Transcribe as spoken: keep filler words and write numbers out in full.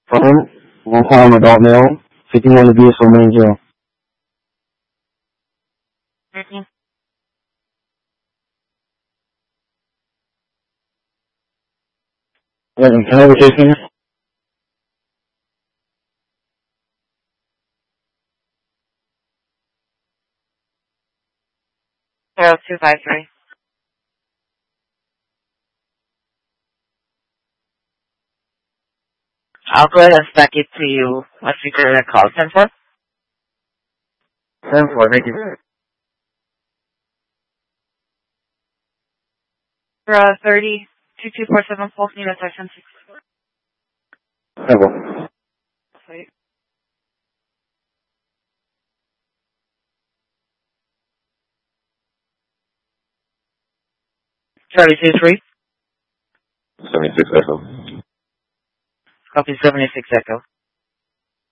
Firm, one harm adult male, fifty-one abuse will remain in jail. Mm-hmm. Yeah, can I have a case number? Zero two five three. I'll go ahead and spec it to you once we get a call center. Ten four, thank you. Uh, thirty two two four seven Pulse Unit Section six. Ten four. Wait. Charlie two three. seventy-six Echo. Copy seventy six Echo.